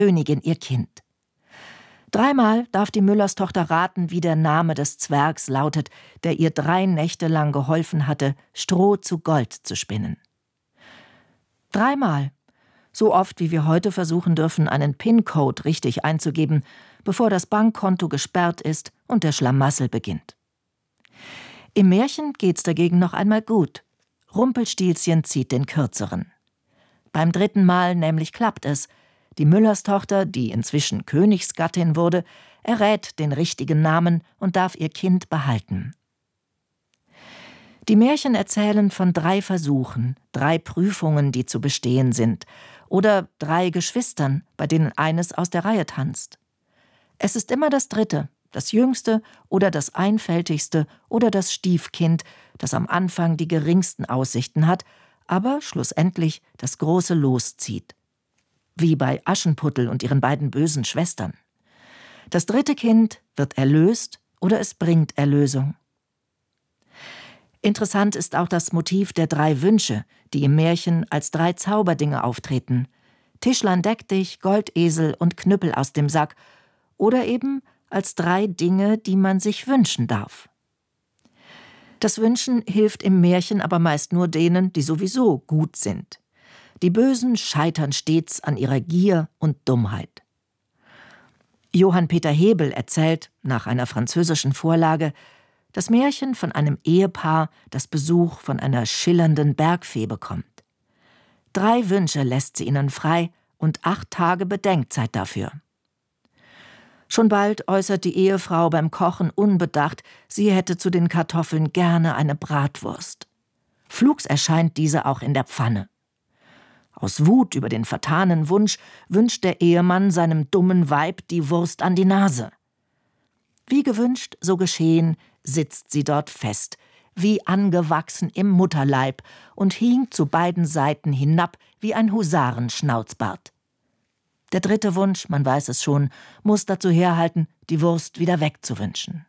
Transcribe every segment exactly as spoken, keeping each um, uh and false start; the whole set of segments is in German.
Königin ihr Kind. Dreimal darf die Müllerstochter raten, wie der Name des Zwergs lautet, der ihr drei Nächte lang geholfen hatte, Stroh zu Gold zu spinnen. Dreimal. So oft, wie wir heute versuchen dürfen, einen PIN-Code richtig einzugeben, bevor das Bankkonto gesperrt ist und der Schlamassel beginnt. Im Märchen geht's dagegen noch einmal gut. Rumpelstilzchen zieht den Kürzeren. Beim dritten Mal nämlich klappt es. Die Müllerstochter, die inzwischen Königsgattin wurde, errät den richtigen Namen und darf ihr Kind behalten. Die Märchen erzählen von drei Versuchen, drei Prüfungen, die zu bestehen sind, oder drei Geschwistern, bei denen eines aus der Reihe tanzt. Es ist immer das Dritte, das Jüngste oder das Einfältigste oder das Stiefkind, das am Anfang die geringsten Aussichten hat, aber schlussendlich das große Los zieht. Wie bei Aschenputtel und ihren beiden bösen Schwestern. Das dritte Kind wird erlöst oder es bringt Erlösung. Interessant ist auch das Motiv der drei Wünsche, die im Märchen als drei Zauberdinge auftreten. Tischlein deck dich, Goldesel und Knüppel aus dem Sack. Oder eben als drei Dinge, die man sich wünschen darf. Das Wünschen hilft im Märchen aber meist nur denen, die sowieso gut sind. Die Bösen scheitern stets an ihrer Gier und Dummheit. Johann Peter Hebel erzählt, nach einer französischen Vorlage, das Märchen von einem Ehepaar, das Besuch von einer schillernden Bergfee bekommt. Drei Wünsche lässt sie ihnen frei und acht Tage Bedenkzeit dafür. Schon bald äußert die Ehefrau beim Kochen unbedacht, sie hätte zu den Kartoffeln gerne eine Bratwurst. Flugs erscheint diese auch in der Pfanne. Aus Wut über den vertanen Wunsch wünscht der Ehemann seinem dummen Weib die Wurst an die Nase. Wie gewünscht, so geschehen, sitzt sie dort fest, wie angewachsen im Mutterleib und hinkt zu beiden Seiten hinab wie ein Husarenschnauzbart. Der dritte Wunsch, man weiß es schon, muss dazu herhalten, die Wurst wieder wegzuwünschen.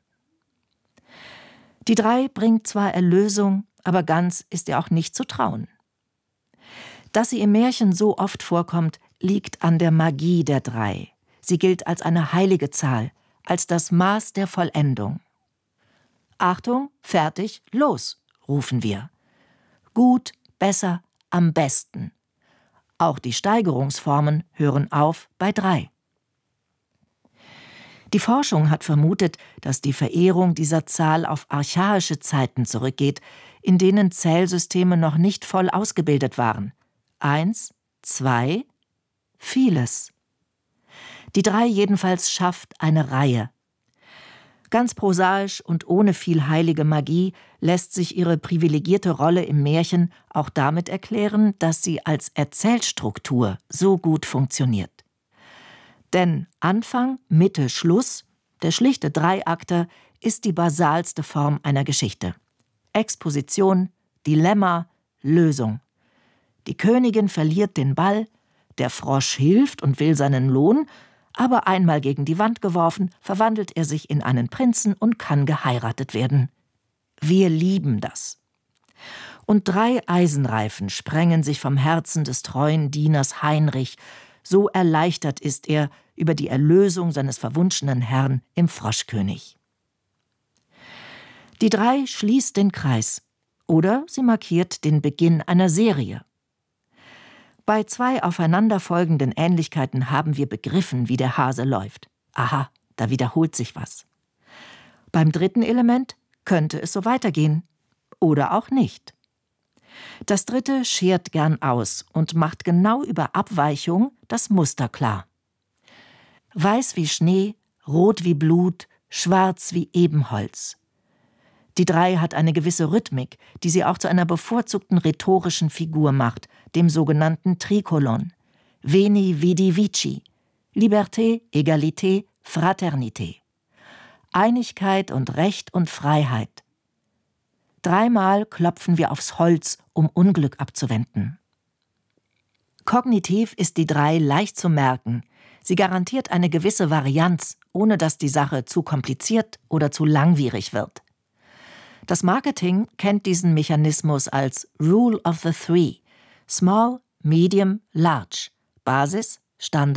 Die drei bringt zwar Erlösung, aber ganz ist ihr auch nicht zu trauen. Dass sie im Märchen so oft vorkommt, liegt an der Magie der drei. Sie gilt als eine heilige Zahl, als das Maß der Vollendung. Achtung, fertig, los, rufen wir. Gut, besser, am besten. Auch die Steigerungsformen hören auf bei drei. Die Forschung hat vermutet, dass die Verehrung dieser Zahl auf archaische Zeiten zurückgeht, in denen Zählsysteme noch nicht voll ausgebildet waren. Eins, zwei, vieles. Die drei jedenfalls schafft eine Reihe. Ganz prosaisch und ohne viel heilige Magie lässt sich ihre privilegierte Rolle im Märchen auch damit erklären, dass sie als Erzählstruktur so gut funktioniert. Denn Anfang, Mitte, Schluss, der schlichte Dreiakter, ist die basalste Form einer Geschichte. Exposition, Dilemma, Lösung. Die Königin verliert den Ball, der Frosch hilft und will seinen Lohn, aber einmal gegen die Wand geworfen, verwandelt er sich in einen Prinzen und kann geheiratet werden. Wir lieben das. Und drei Eisenreifen sprengen sich vom Herzen des treuen Dieners Heinrich, so erleichtert ist er über die Erlösung seines verwunschenen Herrn im Froschkönig. Die drei schließt den Kreis, oder sie markiert den Beginn einer Serie. Bei zwei aufeinanderfolgenden Ähnlichkeiten haben wir begriffen, wie der Hase läuft. Aha, da wiederholt sich was. Beim dritten Element könnte es so weitergehen. Oder auch nicht. Das dritte schert gern aus und macht genau über Abweichung das Muster klar. Weiß wie Schnee, rot wie Blut, schwarz wie Ebenholz. Die drei hat eine gewisse Rhythmik, die sie auch zu einer bevorzugten rhetorischen Figur macht, dem sogenannten Trikolon. Veni, vidi, vici. Liberté, Egalité, Fraternité. Einigkeit und Recht und Freiheit. Dreimal klopfen wir aufs Holz, um Unglück abzuwenden. Kognitiv ist die drei leicht zu merken. Sie garantiert eine gewisse Varianz, ohne dass die Sache zu kompliziert oder zu langwierig wird. Das Marketing kennt diesen Mechanismus als Rule of the Three. Small, Medium, Large. Basis, Standard,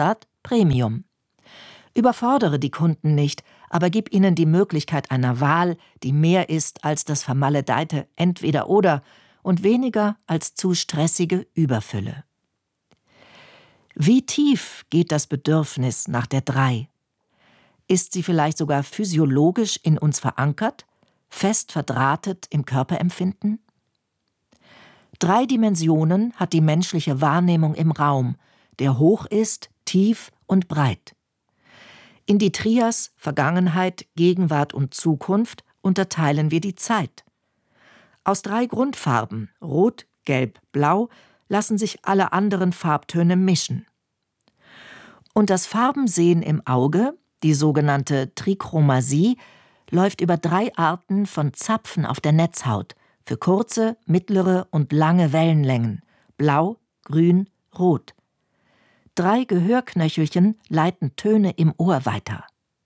Premium. Überfordere die Kunden nicht, aber gib ihnen die Möglichkeit einer Wahl, die mehr ist als das vermaledeite Entweder-Oder und weniger als zu stressige Überfülle. Wie tief geht das Bedürfnis nach der Drei? Ist sie vielleicht sogar physiologisch in uns verankert, fest verdrahtet im Körperempfinden? Drei Dimensionen hat die menschliche Wahrnehmung im Raum, der hoch ist, tief und breit. In die Trias Vergangenheit, Gegenwart und Zukunft unterteilen wir die Zeit. Aus drei Grundfarben, Rot, Gelb, Blau, lassen sich alle anderen Farbtöne mischen. Und das Farbensehen im Auge, die sogenannte Trichromasie, läuft über drei Arten von Zapfen auf der Netzhaut für kurze, mittlere und lange Wellenlängen, blau, grün, rot. Drei Gehörknöchelchen leiten Töne im Ohr weiter.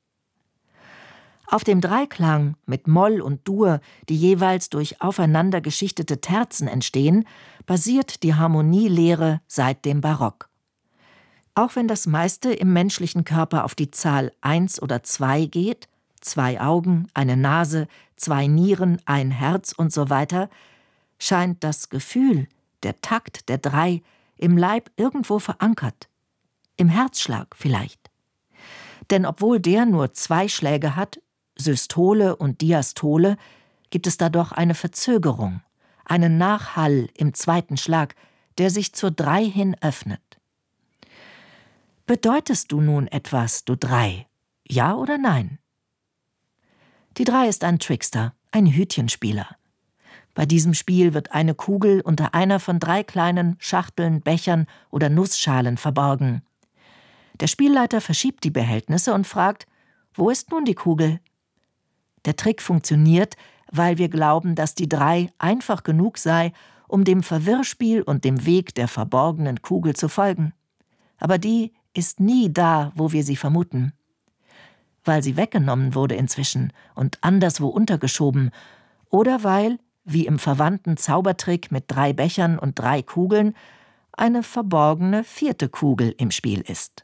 Auf dem Dreiklang mit Moll und Dur, die jeweils durch aufeinander geschichtete Terzen entstehen, basiert die Harmonielehre seit dem Barock. Auch wenn das meiste im menschlichen Körper auf die Zahl eins oder zwei geht, zwei Augen, eine Nase, zwei Nieren, ein Herz und so weiter, scheint das Gefühl, der Takt der Drei im Leib irgendwo verankert. Im Herzschlag vielleicht. Denn obwohl der nur zwei Schläge hat, Systole und Diastole, gibt es da doch eine Verzögerung, einen Nachhall im zweiten Schlag, der sich zur Drei hin öffnet. Bedeutest du nun etwas, du Drei? Ja oder nein? Die Drei ist ein Trickster, ein Hütchenspieler. Bei diesem Spiel wird eine Kugel unter einer von drei kleinen Schachteln, Bechern oder Nussschalen verborgen. Der Spielleiter verschiebt die Behältnisse und fragt, wo ist nun die Kugel? Der Trick funktioniert, weil wir glauben, dass die Drei einfach genug sei, um dem Verwirrspiel und dem Weg der verborgenen Kugel zu folgen. Aber die ist nie da, wo wir sie vermuten. Weil sie weggenommen wurde inzwischen und anderswo untergeschoben oder weil, wie im verwandten Zaubertrick mit drei Bechern und drei Kugeln, eine verborgene vierte Kugel im Spiel ist.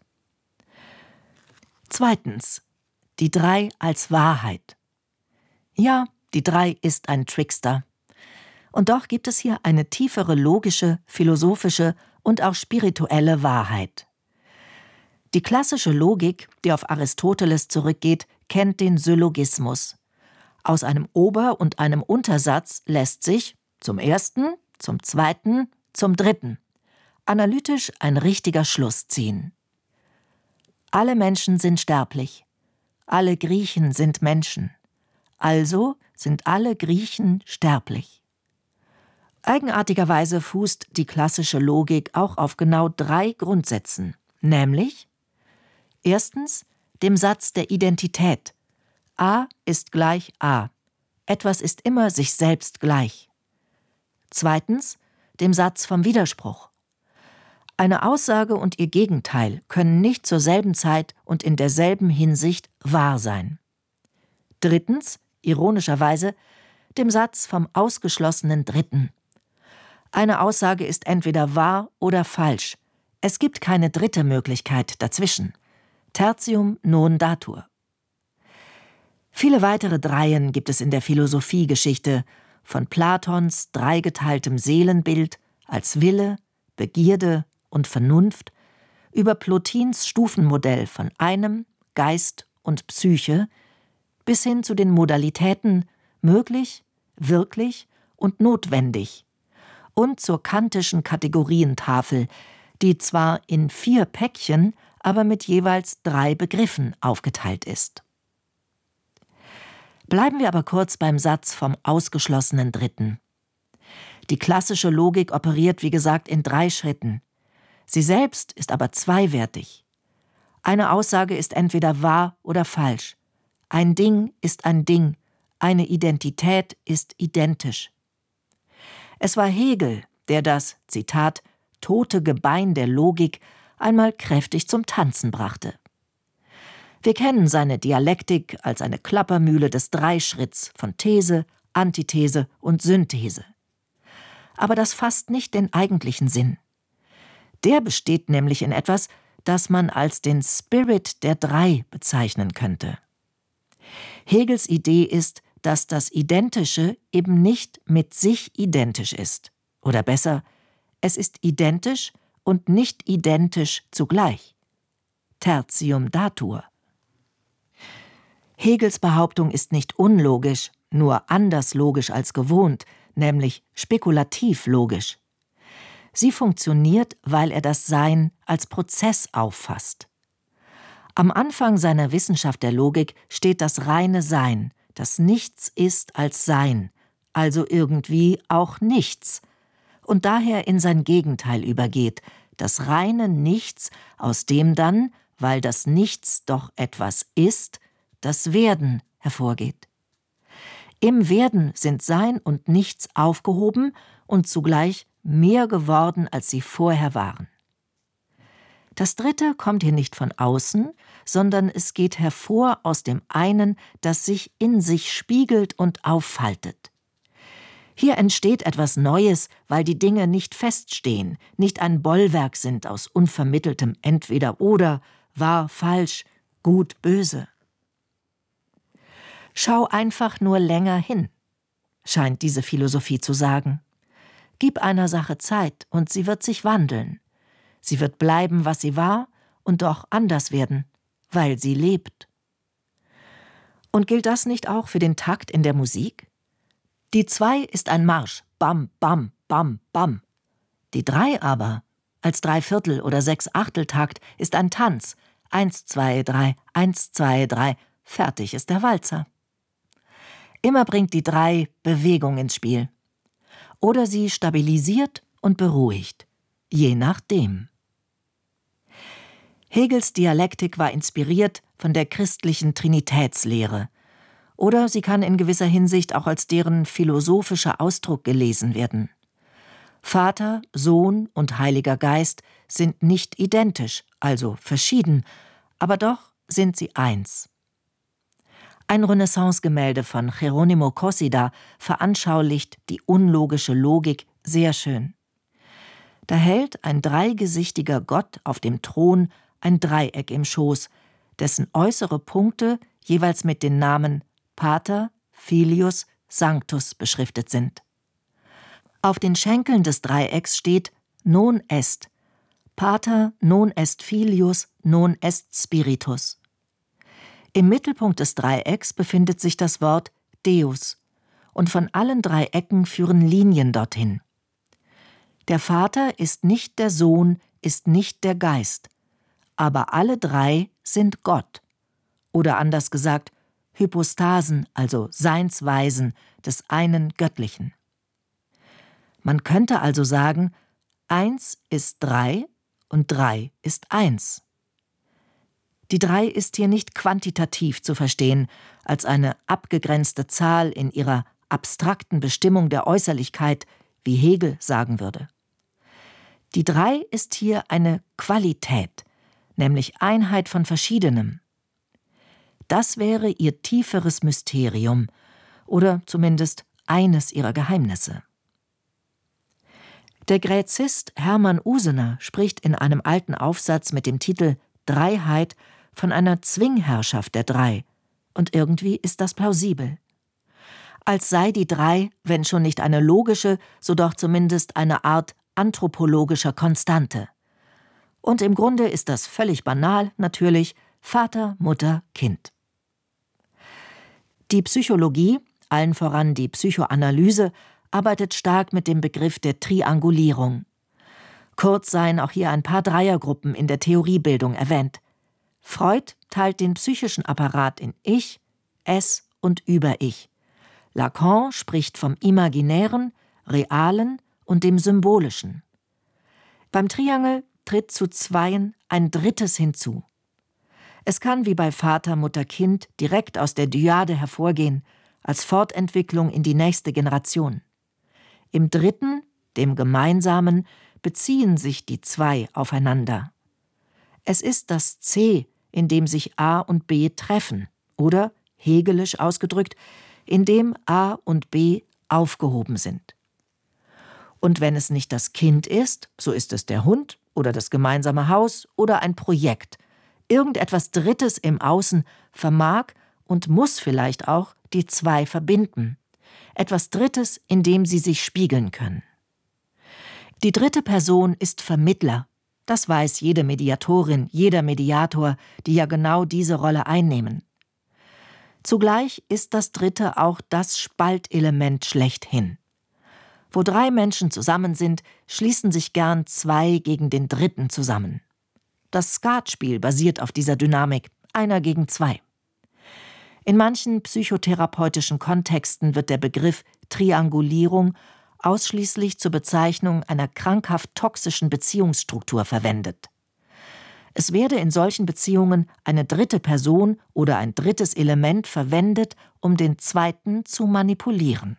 Zweitens. Die Drei als Wahrheit. Ja, die Drei ist ein Trickster. Und doch gibt es hier eine tiefere logische, philosophische und auch spirituelle Wahrheit. Die klassische Logik, die auf Aristoteles zurückgeht, kennt den Syllogismus. Aus einem Ober- und einem Untersatz lässt sich zum ersten, zum zweiten, zum dritten analytisch ein richtiger Schluss ziehen. Alle Menschen sind sterblich. Alle Griechen sind Menschen. Also sind alle Griechen sterblich. Eigenartigerweise fußt die klassische Logik auch auf genau drei Grundsätzen, nämlich erstens dem Satz der Identität. A ist gleich A. Etwas ist immer sich selbst gleich. Zweitens dem Satz vom Widerspruch. Eine Aussage und ihr Gegenteil können nicht zur selben Zeit und in derselben Hinsicht wahr sein. Drittens, ironischerweise, dem Satz vom ausgeschlossenen Dritten. Eine Aussage ist entweder wahr oder falsch. Es gibt keine dritte Möglichkeit dazwischen. Tertium non datur. Viele weitere Dreien gibt es in der Philosophiegeschichte, von Platons dreigeteiltem Seelenbild als Wille, Begierde und Vernunft, über Plotins Stufenmodell von einem, Geist und Psyche, bis hin zu den Modalitäten möglich, wirklich und notwendig und zur kantischen Kategorientafel, die zwar in vier Päckchen, aber mit jeweils drei Begriffen aufgeteilt ist. Bleiben wir aber kurz beim Satz vom ausgeschlossenen Dritten. Die klassische Logik operiert, wie gesagt, in drei Schritten. Sie selbst ist aber zweiwertig. Eine Aussage ist entweder wahr oder falsch. Ein Ding ist ein Ding. Eine Identität ist identisch. Es war Hegel, der das, Zitat, tote Gebein der Logik einmal kräftig zum Tanzen brachte. Wir kennen seine Dialektik als eine Klappermühle des Dreischritts von These, Antithese und Synthese. Aber das fasst nicht den eigentlichen Sinn. Der besteht nämlich in etwas, das man als den Spirit der Drei bezeichnen könnte. Hegels Idee ist, dass das Identische eben nicht mit sich identisch ist. Oder besser, es ist identisch und nicht identisch zugleich. Tertium datur. Hegels Behauptung ist nicht unlogisch, nur anders logisch als gewohnt, nämlich spekulativ logisch. Sie funktioniert, weil er das Sein als Prozess auffasst. Am Anfang seiner Wissenschaft der Logik steht das reine Sein, das nichts ist als Sein, also irgendwie auch nichts, und daher in sein Gegenteil übergeht, das reine Nichts, aus dem dann, weil das Nichts doch etwas ist, das Werden hervorgeht. Im Werden sind Sein und Nichts aufgehoben und zugleich mehr geworden, als sie vorher waren. Das Dritte kommt hier nicht von außen, sondern es geht hervor aus dem einen, das sich in sich spiegelt und auffaltet. Hier entsteht etwas Neues, weil die Dinge nicht feststehen, nicht ein Bollwerk sind aus unvermitteltem Entweder-Oder, wahr, falsch, gut, böse. Schau einfach nur länger hin, scheint diese Philosophie zu sagen. Gib einer Sache Zeit und sie wird sich wandeln. Sie wird bleiben, was sie war, und doch anders werden, weil sie lebt. Und gilt das nicht auch für den Takt in der Musik? Die Zwei ist ein Marsch, bam, bam, bam, bam. Die Drei aber, als Dreiviertel- oder Sechsachteltakt, ist ein Tanz. Eins, zwei, drei, eins, zwei, drei, fertig ist der Walzer. Immer bringt die Drei Bewegung ins Spiel. Oder sie stabilisiert und beruhigt, je nachdem. Hegels Dialektik war inspiriert von der christlichen Trinitätslehre. Oder sie kann in gewisser Hinsicht auch als deren philosophischer Ausdruck gelesen werden. Vater, Sohn und Heiliger Geist sind nicht identisch, also verschieden, aber doch sind sie eins. Ein Renaissance-Gemälde von Geronimo Cossida veranschaulicht die unlogische Logik sehr schön. Da hält ein dreigesichtiger Gott auf dem Thron ein Dreieck im Schoß, dessen äußere Punkte jeweils mit den Namen Pater, Filius, Sanctus beschriftet sind. Auf den Schenkeln des Dreiecks steht Non est, Pater, non est Filius, non est Spiritus. Im Mittelpunkt des Dreiecks befindet sich das Wort Deus, und von allen drei Ecken führen Linien dorthin. Der Vater ist nicht der Sohn, ist nicht der Geist, aber alle drei sind Gott, oder anders gesagt, Hypostasen, also Seinsweisen des einen Göttlichen. Man könnte also sagen, eins ist drei und drei ist eins. Die Drei ist hier nicht quantitativ zu verstehen, als eine abgegrenzte Zahl in ihrer abstrakten Bestimmung der Äußerlichkeit, wie Hegel sagen würde. Die Drei ist hier eine Qualität, nämlich Einheit von Verschiedenem. Das wäre ihr tieferes Mysterium oder zumindest eines ihrer Geheimnisse. Der Gräzist Hermann Usener spricht in einem alten Aufsatz mit dem Titel Dreiheit von einer Zwingherrschaft der Drei, und irgendwie ist das plausibel. Als sei die Drei, wenn schon nicht eine logische, so doch zumindest eine Art anthropologischer Konstante. Und im Grunde ist das völlig banal, natürlich, Vater, Mutter, Kind. Die Psychologie, allen voran die Psychoanalyse, arbeitet stark mit dem Begriff der Triangulierung. Kurz seien auch hier ein paar Dreiergruppen in der Theoriebildung erwähnt. Freud teilt den psychischen Apparat in Ich, Es und Über-Ich. Lacan spricht vom Imaginären, Realen und dem Symbolischen. Beim Triangel tritt zu Zweien ein Drittes hinzu. Es kann wie bei Vater, Mutter, Kind direkt aus der Dyade hervorgehen, als Fortentwicklung in die nächste Generation. Im Dritten, dem Gemeinsamen, beziehen sich die Zwei aufeinander. Es ist das C, in dem sich A und B treffen, oder, hegelisch ausgedrückt, in dem A und B aufgehoben sind. Und wenn es nicht das Kind ist, so ist es der Hund oder das gemeinsame Haus oder ein Projekt. Irgendetwas Drittes im Außen vermag und muss vielleicht auch die zwei verbinden. Etwas Drittes, in dem sie sich spiegeln können. Die dritte Person ist Vermittler. Das weiß jede Mediatorin, jeder Mediator, die ja genau diese Rolle einnehmen. Zugleich ist das Dritte auch das Spaltelement schlechthin. Wo drei Menschen zusammen sind, schließen sich gern zwei gegen den Dritten zusammen. Das Skatspiel basiert auf dieser Dynamik, einer gegen zwei. In manchen psychotherapeutischen Kontexten wird der Begriff Triangulierung ausschließlich zur Bezeichnung einer krankhaft toxischen Beziehungsstruktur verwendet. Es werde in solchen Beziehungen eine dritte Person oder ein drittes Element verwendet, um den zweiten zu manipulieren.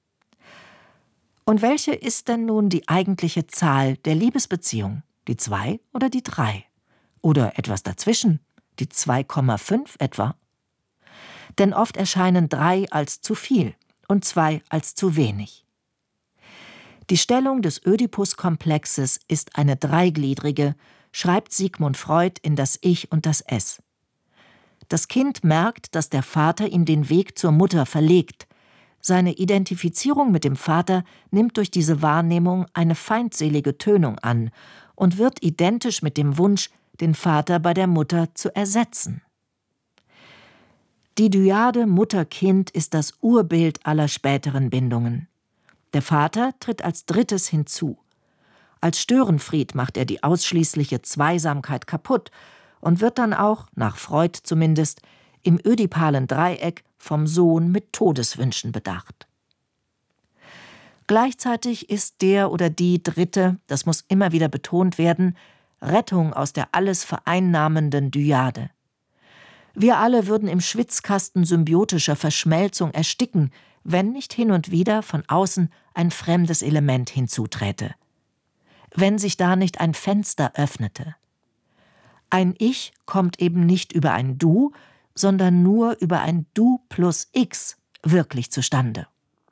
Und welche ist denn nun die eigentliche Zahl der Liebesbeziehung? Die zwei oder die drei? Oder etwas dazwischen? Die zwei Komma fünf etwa? Denn oft erscheinen drei als zu viel und zwei als zu wenig. Die Stellung des Ödipus-Komplexes ist eine dreigliedrige, schreibt Sigmund Freud in Das Ich und das Es. Das Kind merkt, dass der Vater ihm den Weg zur Mutter verlegt. Seine Identifizierung mit dem Vater nimmt durch diese Wahrnehmung eine feindselige Tönung an und wird identisch mit dem Wunsch, den Vater bei der Mutter zu ersetzen. Die Dyade Mutter-Kind ist das Urbild aller späteren Bindungen. Der Vater tritt als Drittes hinzu. Als Störenfried macht er die ausschließliche Zweisamkeit kaputt und wird dann auch, nach Freud zumindest, im ödipalen Dreieck vom Sohn mit Todeswünschen bedacht. Gleichzeitig ist der oder die Dritte, das muss immer wieder betont werden, Rettung aus der alles vereinnahmenden Dyade. Wir alle würden im Schwitzkasten symbiotischer Verschmelzung ersticken, wenn nicht hin und wieder von außen ein fremdes Element hinzuträte. Wenn sich da nicht ein Fenster öffnete. Ein Ich kommt eben nicht über ein Du, sondern nur über ein Du plus X wirklich zustande.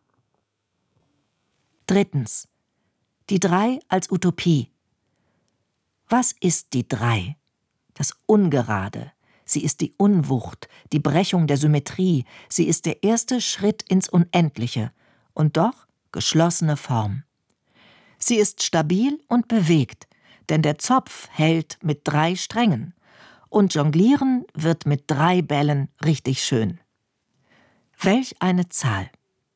Drittens. Die Drei als Utopie. Was ist die Drei? Das Ungerade. Sie ist die Unwucht, die Brechung der Symmetrie. Sie ist der erste Schritt ins Unendliche und doch geschlossene Form. Sie ist stabil und bewegt, denn der Zopf hält mit drei Strängen und Jonglieren wird mit drei Bällen richtig schön. Welch eine Zahl!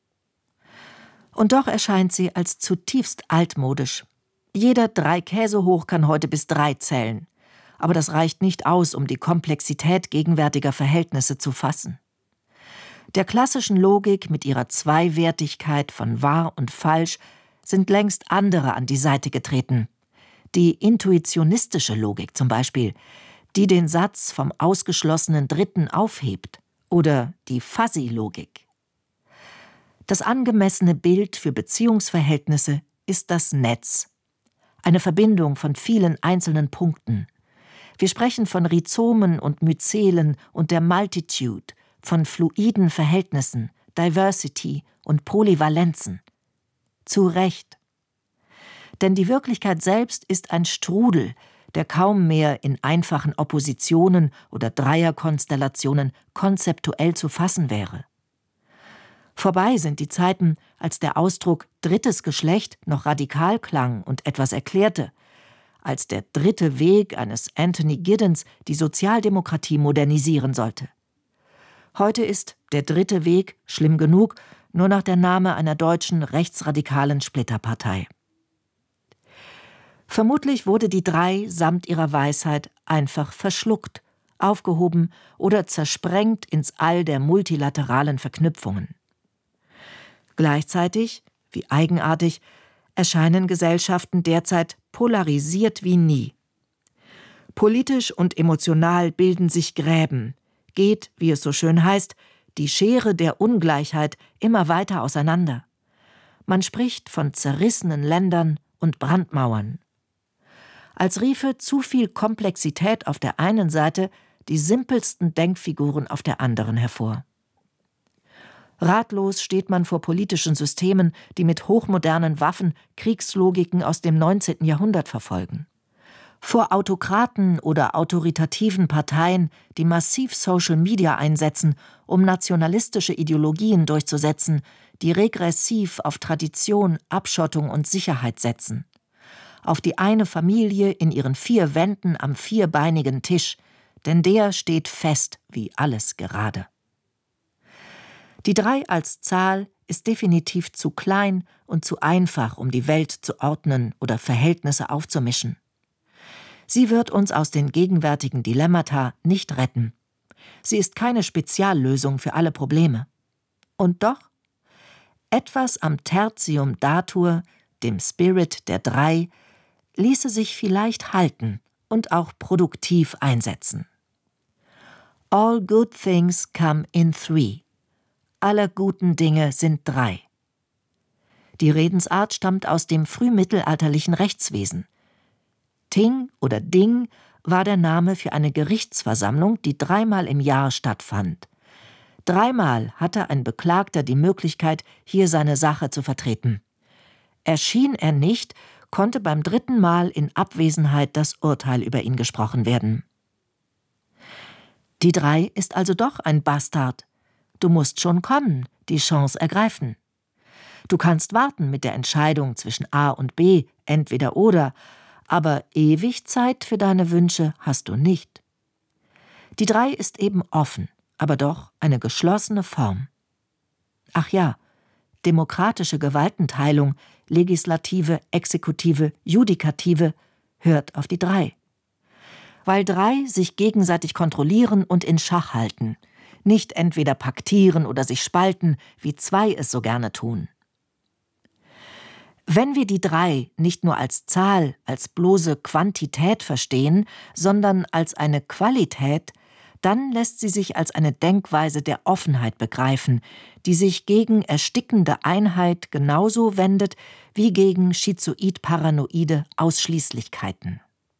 Und doch erscheint sie als zutiefst altmodisch. Jeder drei Käse hoch kann heute bis drei zählen. Aber das reicht nicht aus, um die Komplexität gegenwärtiger Verhältnisse zu fassen. Der klassischen Logik mit ihrer Zweiwertigkeit von wahr und falsch sind längst andere an die Seite getreten. Die intuitionistische Logik zum Beispiel, die den Satz vom ausgeschlossenen Dritten aufhebt, oder die Fuzzy-Logik. Das angemessene Bild für Beziehungsverhältnisse ist das Netz, eine Verbindung von vielen einzelnen Punkten. Wir sprechen von Rhizomen und Myzelen und der Multitude, von fluiden Verhältnissen, Diversity und Polyvalenzen. Zu Recht. Denn die Wirklichkeit selbst ist ein Strudel, der kaum mehr in einfachen Oppositionen oder Dreierkonstellationen konzeptuell zu fassen wäre. Vorbei sind die Zeiten, als der Ausdruck drittes Geschlecht noch radikal klang und etwas erklärte, als der dritte Weg eines Anthony Giddens die Sozialdemokratie modernisieren sollte. Heute ist der dritte Weg, schlimm genug, nur noch der Name einer deutschen rechtsradikalen Splitterpartei. Vermutlich wurde die Drei samt ihrer Weisheit einfach verschluckt, aufgehoben oder zersprengt ins All der multilateralen Verknüpfungen. Gleichzeitig, wie eigenartig, erscheinen Gesellschaften derzeit polarisiert wie nie. Politisch und emotional bilden sich Gräben, geht, wie es so schön heißt, die Schere der Ungleichheit immer weiter auseinander. Man spricht von zerrissenen Ländern und Brandmauern. Als riefe zu viel Komplexität auf der einen Seite die simpelsten Denkfiguren auf der anderen hervor. Ratlos steht man vor politischen Systemen, die mit hochmodernen Waffen Kriegslogiken aus dem neunzehnten Jahrhundert verfolgen. Vor Autokraten oder autoritativen Parteien, die massiv Social Media einsetzen, um nationalistische Ideologien durchzusetzen, die regressiv auf Tradition, Abschottung und Sicherheit setzen. Auf die eine Familie in ihren vier Wänden am vierbeinigen Tisch, denn der steht fest wie alles gerade. Die drei als Zahl ist definitiv zu klein und zu einfach, um die Welt zu ordnen oder Verhältnisse aufzumischen. Sie wird uns aus den gegenwärtigen Dilemmata nicht retten. Sie ist keine Speziallösung für alle Probleme. Und doch, etwas am Tertium datur, dem Spirit der Drei, ließe sich vielleicht halten und auch produktiv einsetzen. All good things come in three. Alle guten Dinge sind drei. Die Redensart stammt aus dem frühmittelalterlichen Rechtswesen. Ting oder Ding war der Name für eine Gerichtsversammlung, die dreimal im Jahr stattfand. Dreimal hatte ein Beklagter die Möglichkeit, hier seine Sache zu vertreten. Erschien er nicht, konnte beim dritten Mal in Abwesenheit das Urteil über ihn gesprochen werden. Die Drei ist also doch ein Bastard. Du musst schon kommen, die Chance ergreifen. Du kannst warten mit der Entscheidung zwischen A und B, entweder oder, aber ewig Zeit für deine Wünsche hast du nicht. Die Drei ist eben offen, aber doch eine geschlossene Form. Ach ja, demokratische Gewaltenteilung, Legislative, Exekutive, Judikative, hört auf die Drei. Weil drei sich gegenseitig kontrollieren und in Schach halten, nicht entweder paktieren oder sich spalten, wie zwei es so gerne tun. Wenn wir die Drei nicht nur als Zahl, als bloße Quantität verstehen, sondern als eine Qualität, dann lässt sie sich als eine Denkweise der Offenheit begreifen, die sich gegen erstickende Einheit genauso wendet wie gegen schizoid-paranoide Ausschließlichkeiten.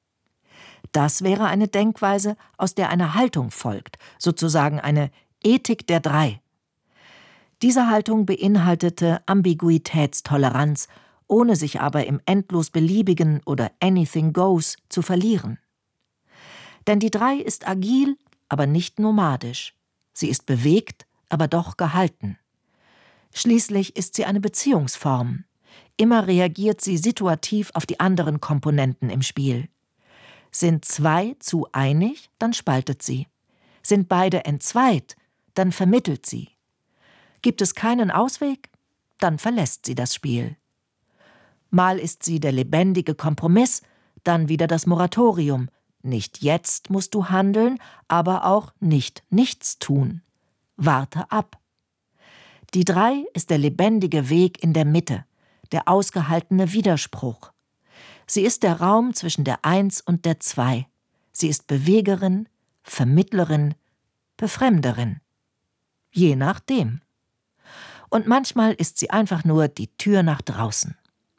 Das wäre eine Denkweise, aus der eine Haltung folgt, sozusagen eine Ethik der Drei. Diese Haltung beinhaltete Ambiguitätstoleranz, ohne sich aber im endlos Beliebigen oder Anything Goes zu verlieren. Denn die Drei ist agil, aber nicht nomadisch. Sie ist bewegt, aber doch gehalten. Schließlich ist sie eine Beziehungsform. Immer reagiert sie situativ auf die anderen Komponenten im Spiel. Sind zwei zu einig, dann spaltet sie. Sind beide entzweit, dann vermittelt sie. Gibt es keinen Ausweg, dann verlässt sie das Spiel. Mal ist sie der lebendige Kompromiss, dann wieder das Moratorium. Nicht jetzt musst du handeln, aber auch nicht nichts tun. Warte ab. Die Drei ist der lebendige Weg in der Mitte, der ausgehaltene Widerspruch. Sie ist der Raum zwischen der Eins und der Zwei. Sie ist Bewegerin, Vermittlerin, Befremderin. Je nachdem. Und manchmal ist sie einfach nur die Tür nach draußen.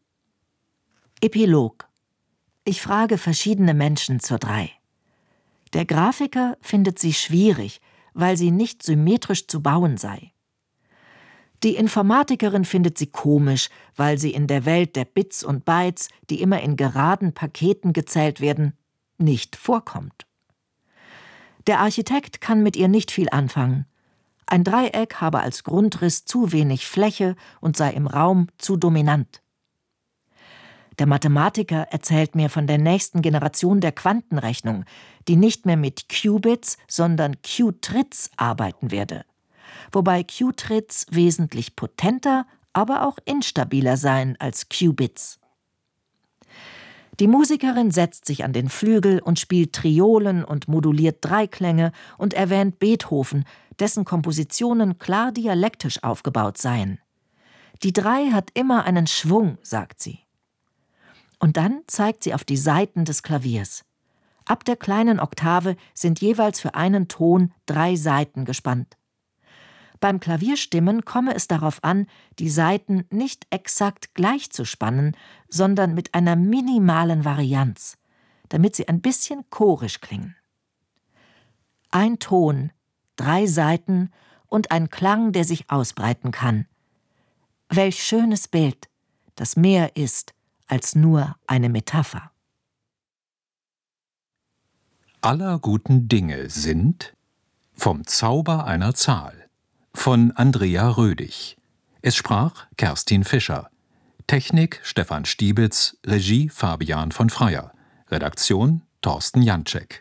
Epilog. Ich frage verschiedene Menschen zur Drei. Der Grafiker findet sie schwierig, weil sie nicht symmetrisch zu bauen sei. Die Informatikerin findet sie komisch, weil sie in der Welt der Bits und Bytes, die immer in geraden Paketen gezählt werden, nicht vorkommt. Der Architekt kann mit ihr nicht viel anfangen. Ein Dreieck habe als Grundriss zu wenig Fläche und sei im Raum zu dominant. Der Mathematiker erzählt mir von der nächsten Generation der Quantenrechnung, die nicht mehr mit Qubits, sondern Qtrits arbeiten werde. Wobei Qtrits wesentlich potenter, aber auch instabiler seien als Qubits. Die Musikerin setzt sich an den Flügel und spielt Triolen und moduliert Dreiklänge und erwähnt Beethoven, dessen Kompositionen klar dialektisch aufgebaut seien. Die Drei hat immer einen Schwung, sagt sie. Und dann zeigt sie auf die Saiten des Klaviers. Ab der kleinen Oktave sind jeweils für einen Ton drei Saiten gespannt. Beim Klavierstimmen komme es darauf an, die Saiten nicht exakt gleich zu spannen, sondern mit einer minimalen Varianz, damit sie ein bisschen chorisch klingen. Ein Ton, drei Saiten und ein Klang, der sich ausbreiten kann. Welch schönes Bild, das mehr ist als nur eine Metapher. aller guten Dinge sind vom Zauber einer Zahl von Andrea Rödig. Es sprach Kerstin Fischer. Technik Stefan Stiebitz, Regie Fabian von Freyer. Redaktion Thorsten Janczek.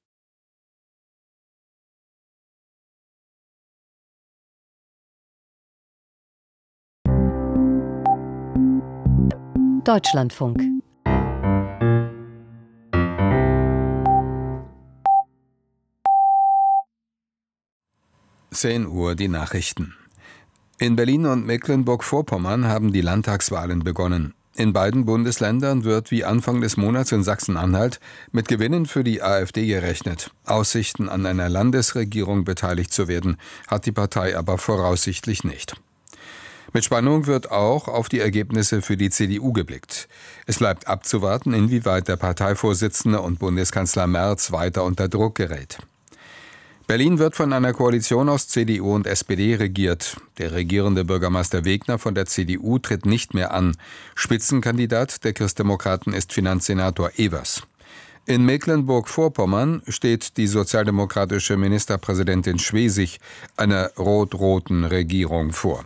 Deutschlandfunk. zehn Uhr die Nachrichten. In Berlin und Mecklenburg-Vorpommern haben die Landtagswahlen begonnen. In beiden Bundesländern wird wie Anfang des Monats in Sachsen-Anhalt mit Gewinnen für die AfD gerechnet. Aussichten an einer Landesregierung beteiligt zu werden, hat die Partei aber voraussichtlich nicht. Mit Spannung wird auch auf die Ergebnisse für die C D U geblickt. Es bleibt abzuwarten, inwieweit der Parteivorsitzende und Bundeskanzler Merz weiter unter Druck gerät. Berlin wird von einer Koalition aus C D U und S P D regiert. Der regierende Bürgermeister Wegner von der C D U tritt nicht mehr an. Spitzenkandidat der Christdemokraten ist Finanzsenator Evers. In Mecklenburg-Vorpommern steht die sozialdemokratische Ministerpräsidentin Schwesig einer rot-roten Regierung vor.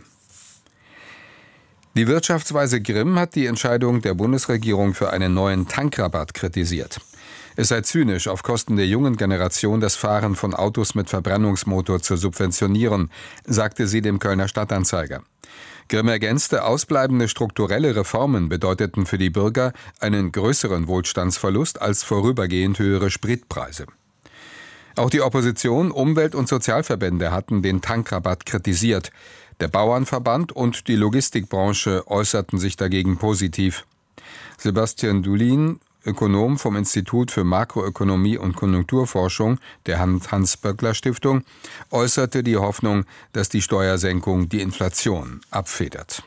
Die Wirtschaftsweise Grimm hat die Entscheidung der Bundesregierung für einen neuen Tankrabatt kritisiert. Es sei zynisch, auf Kosten der jungen Generation das Fahren von Autos mit Verbrennungsmotor zu subventionieren, sagte sie dem Kölner Stadtanzeiger. Grimm ergänzte, ausbleibende strukturelle Reformen bedeuteten für die Bürger einen größeren Wohlstandsverlust als vorübergehend höhere Spritpreise. Auch die Opposition, Umwelt- und Sozialverbände hatten den Tankrabatt kritisiert. Der Bauernverband und die Logistikbranche äußerten sich dagegen positiv. Sebastian Dulin, Ökonom vom Institut für Makroökonomie und Konjunkturforschung der Hans-Böckler-Stiftung, äußerte die Hoffnung, dass die Steuersenkung die Inflation abfedert.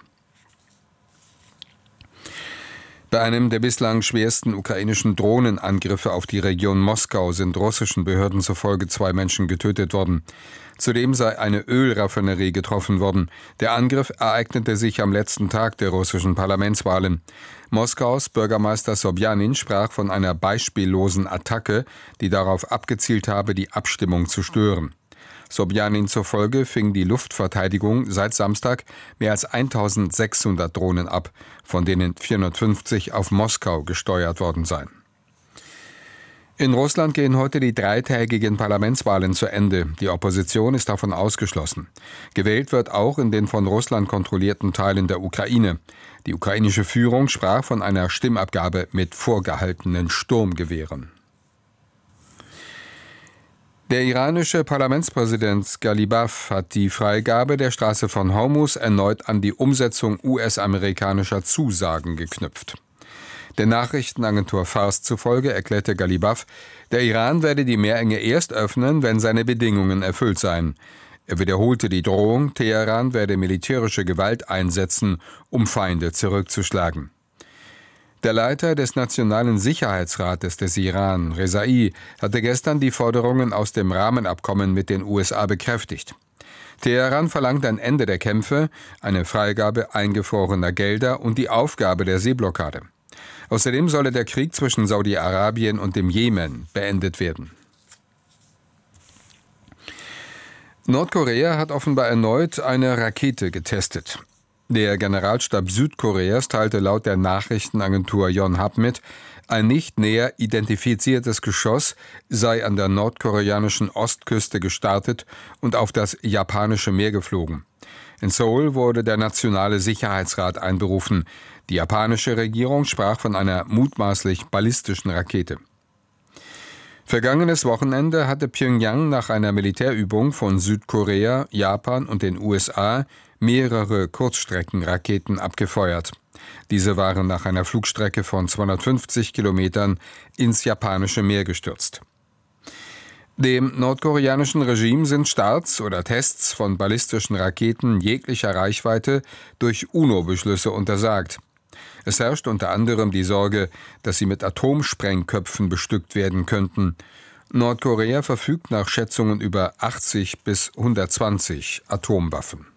Bei einem der bislang schwersten ukrainischen Drohnenangriffe auf die Region Moskau sind russischen Behörden zufolge zwei Menschen getötet worden. Zudem sei eine Ölraffinerie getroffen worden. Der Angriff ereignete sich am letzten Tag der russischen Parlamentswahlen. Moskaus Bürgermeister Sobjanin sprach von einer beispiellosen Attacke, die darauf abgezielt habe, die Abstimmung zu stören. Sobjanin zufolge fing die Luftverteidigung seit Samstag mehr als eintausendsechshundert Drohnen ab, von denen vierhundertfünfzig auf Moskau gesteuert worden seien. In Russland gehen heute die dreitägigen Parlamentswahlen zu Ende. Die Opposition ist davon ausgeschlossen. Gewählt wird auch in den von Russland kontrollierten Teilen der Ukraine. Die ukrainische Führung sprach von einer Stimmabgabe mit vorgehaltenen Sturmgewehren. Der iranische Parlamentspräsident Ghalibaf hat die Freigabe der Straße von Hormuz erneut an die Umsetzung U S-amerikanischer Zusagen geknüpft. Der Nachrichtenagentur Fars zufolge erklärte Ghalibaf, der Iran werde die Meerenge erst öffnen, wenn seine Bedingungen erfüllt seien. Er wiederholte die Drohung, Teheran werde militärische Gewalt einsetzen, um Feinde zurückzuschlagen. Der Leiter des Nationalen Sicherheitsrates des Iran, Rezai, hatte gestern die Forderungen aus dem Rahmenabkommen mit den U S A bekräftigt. Teheran verlangt ein Ende der Kämpfe, eine Freigabe eingefrorener Gelder und die Aufgabe der Seeblockade. Außerdem solle der Krieg zwischen Saudi-Arabien und dem Jemen beendet werden. Nordkorea hat offenbar erneut eine Rakete getestet. Der Generalstab Südkoreas teilte laut der Nachrichtenagentur Yonhap mit, ein nicht näher identifiziertes Geschoss sei an der nordkoreanischen Ostküste gestartet und auf das japanische Meer geflogen. In Seoul wurde der Nationale Sicherheitsrat einberufen. Die japanische Regierung sprach von einer mutmaßlich ballistischen Rakete. Vergangenes Wochenende hatte Pyongyang nach einer Militärübung von Südkorea, Japan und den U S A mehrere Kurzstreckenraketen abgefeuert. Diese waren nach einer Flugstrecke von zweihundertfünfzig Kilometern ins japanische Meer gestürzt. Dem nordkoreanischen Regime sind Starts oder Tests von ballistischen Raketen jeglicher Reichweite durch UNO-Beschlüsse untersagt. Es herrscht unter anderem die Sorge, dass sie mit Atomsprengköpfen bestückt werden könnten. Nordkorea verfügt nach Schätzungen über achtzig bis hundertzwanzig Atomwaffen.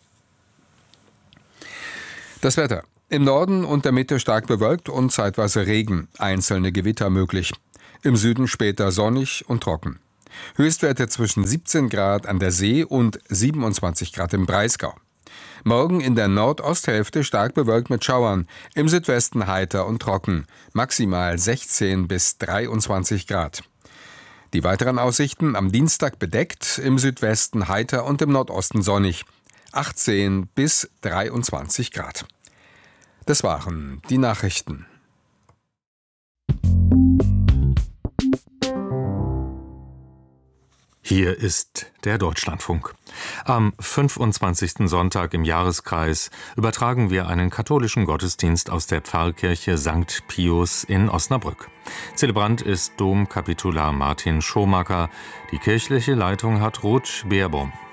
Das Wetter. Im Norden und der Mitte stark bewölkt und zeitweise Regen, einzelne Gewitter möglich. Im Süden später sonnig und trocken. Höchstwerte zwischen siebzehn Grad an der See und siebenundzwanzig Grad im Breisgau. Morgen in der Nordosthälfte stark bewölkt mit Schauern, im Südwesten heiter und trocken, maximal sechzehn bis dreiundzwanzig Grad. Die weiteren Aussichten: am Dienstag bedeckt, im Südwesten heiter und im Nordosten sonnig, achtzehn bis dreiundzwanzig Grad. Das waren die Nachrichten. Hier ist der Deutschlandfunk. Am fünfundzwanzigsten Sonntag im Jahreskreis übertragen wir einen katholischen Gottesdienst aus der Pfarrkirche Sankt Pius in Osnabrück. Zelebrant ist Domkapitular Martin Schomacker. Die kirchliche Leitung hat Ruth Beerbaum.